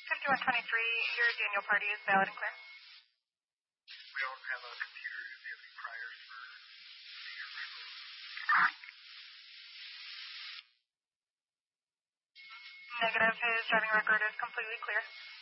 5123, your Daniel party is valid and clear. We don't have a computer. Do we have any priors for your record? Negative. His driving record is completely clear.